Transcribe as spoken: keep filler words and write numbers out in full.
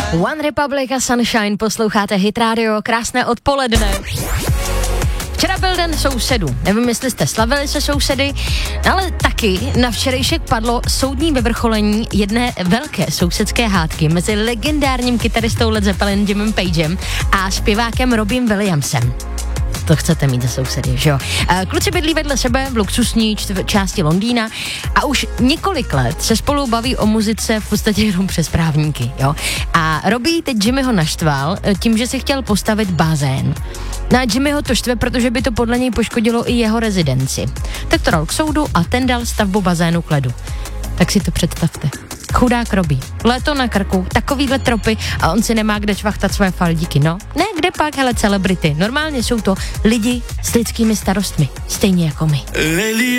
One Republic a Sunshine, posloucháte Hit Radio, krásné odpoledne. Včera byl den sousedů. Nevím, jestli jste slavili se sousedy, ale taky na včerejšek padlo soudní vyvrcholení jedné velké sousedské hádky mezi legendárním kytaristou Led Zeppelin Jimem Pagem a zpěvákem Robbiem Williamsem. To chcete mít za sousedy, že jo? Kluci bydlí vedle sebe v luxusní čtv- části Londýna a už několik let se spolu baví o muzice v podstatě jenom přes právníky, jo? A Robbie teď Jimmyho naštval tím, že si chtěl postavit bazén. No a Jimmyho to štve, protože by to podle něj poškodilo i jeho rezidenci. Tak to dal k soudu a ten dal stavbu bazénu k ledu. Tak si to představte. Chudák Robbie. Léto na krku, takovýhle tropy a on si nemá kde čvachtat své faldíky, no. Ne, kde pak, hele, celebrity. Normálně jsou to lidi s lidskými starostmi, stejně jako my.